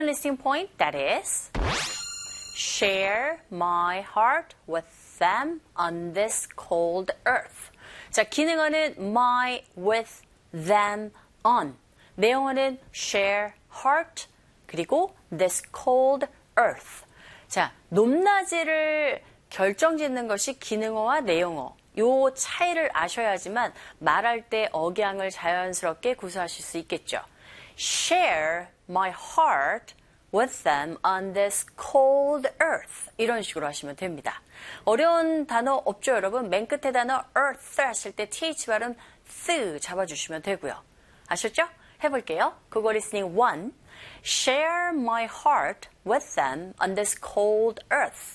listening point, that is, share my heart with them on this cold earth. 자, 기능어는 my, with, them, on. 내용어는 share, heart, 그리고 this cold earth. 자, 높낮이를 결정짓는 것이 기능어와 내용어. 요 차이를 아셔야지만 말할 때 억양을 자연스럽게 구사하실 수 있겠죠. Share my heart with them on this cold earth. 이런 식으로 하시면 됩니다. 어려운 단어 없죠, 여러분? 맨 끝에 단어 earth 하실 때 th 발음 th 잡아주시면 되고요. 아셨죠? 해볼게요. 국어 리스닝 1. Share my heart with them on this cold earth.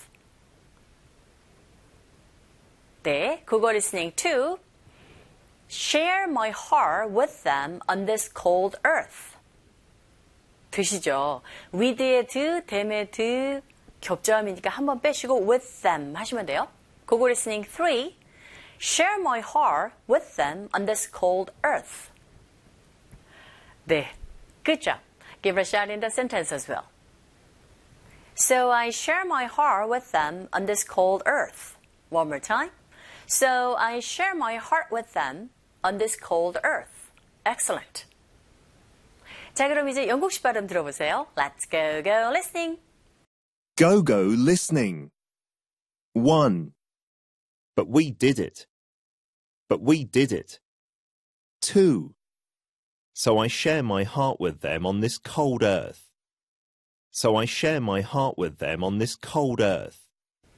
네, 국어 리스닝 2. Share my heart with them on this cold earth. 드시죠? with의 드, them의 드, 겹자음이니까 한번 빼시고 with them 하시면 돼요. 국어 리스닝 3. Share my heart with them on this cold earth. 네, good job. Give a shot in the sentence as well. So I share my heart with them on this cold earth. One more time. So I share my heart with them on this cold earth. Excellent. 자, 그럼 이제 영국식 발음 들어보세요. Let's go, go listening. Go, go listening. 1. But we did it. But we did it. 2. So I share my heart with them on this cold earth. So I share my heart with them on this cold earth.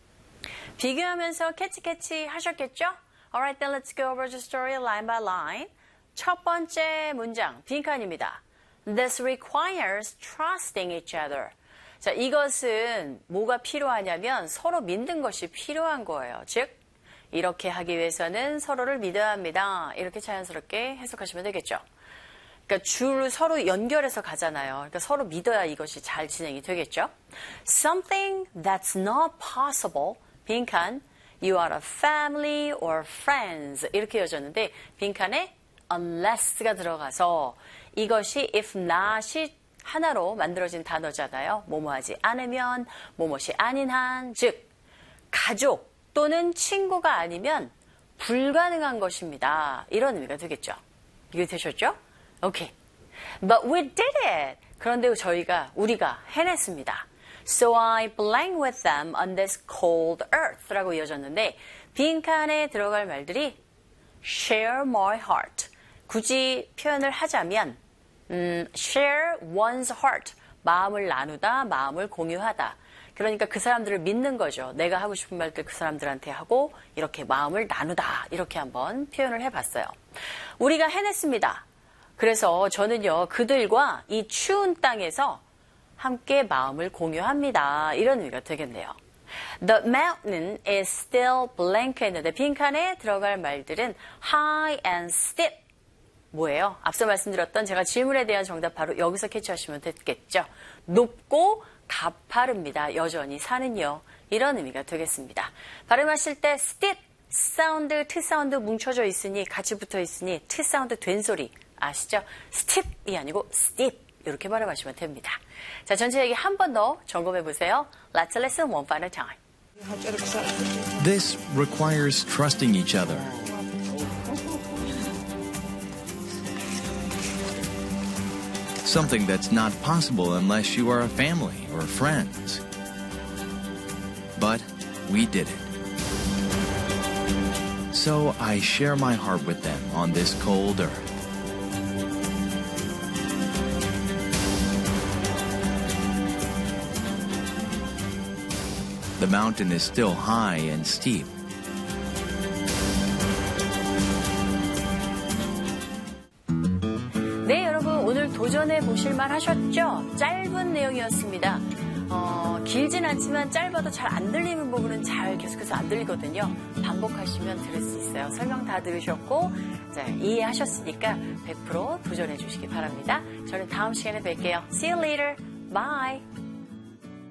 비교하면서 캐치 하셨겠죠? Alright, then let's go over the story line by line. 첫 번째 문장, 빈칸입니다. This requires trusting each other. 자, 이것은 뭐가 필요하냐면 서로 믿는 것이 필요한 거예요. 즉, 이렇게 하기 위해서는 서로를 믿어야 합니다. 이렇게 자연스럽게 해석하시면 되겠죠. 그러니까 줄을 서로 연결해서 가잖아요. 그러니까 서로 믿어야 이것이 잘 진행이 되겠죠. Something that's not possible. 빈칸, you are a family or friends 이렇게 이어졌는데 빈칸에 unless가 들어가서 이것이 if not이 하나로 만들어진 단어잖아요. 뭐뭐하지 않으면, 뭐뭐이 아닌 한, 즉 가족 또는 친구가 아니면 불가능한 것입니다. 이런 의미가 되겠죠. 이게 되셨죠? 오케이. But we did it. 그런데 우리가 해냈습니다. So I blank with them on this cold earth 라고 이어졌는데 빈칸에 들어갈 말들이 share my heart. 굳이 표현을 하자면 share one's heart. 마음을 나누다, 마음을 공유하다. 그러니까 그 사람들을 믿는 거죠. 내가 하고 싶은 말들 그 사람들한테 하고 이렇게 마음을 나누다. 이렇게 한번 표현을 해봤어요. 우리가 해냈습니다. 그래서 저는요. 그들과 이 추운 땅에서 함께 마음을 공유합니다. 이런 의미가 되겠네요. The mountain is still blank 했는데 빈칸에 들어갈 말들은 high and steep. 뭐예요? 앞서 말씀드렸던 제가 질문에 대한 정답 바로 여기서 캐치하시면 됐겠죠. 높고 가파릅니다. 여전히 산은요. 이런 의미가 되겠습니다. 발음하실 때 steep 사운드, 트 사운드 뭉쳐져 있으니 같이 붙어 있으니 트 사운드 된 소리 아시죠? steep이 아니고 steep. 이렇게 발음하시면 됩니다. 자, 전체 얘기 한 번 더 점검해 보세요. Let's listen one final time. This requires trusting each other. Something that's not possible unless you are a family or friends. But we did it. So I share my heart with them on this cold earth. The mountain is still high and steep. 네, 여러분 오늘 도전해 보실만 하셨죠? 짧은 내용이었습니다. 길진 않지만 짧아도 잘 안 들리는 부분은 잘 계속해서 안 들리거든요. 반복하시면 들을 수 있어요. 설명 다 들으셨고 자, 이해하셨으니까 100% 도전해 주시기 바랍니다. 저는 다음 시간에 뵐게요. See you later. Bye.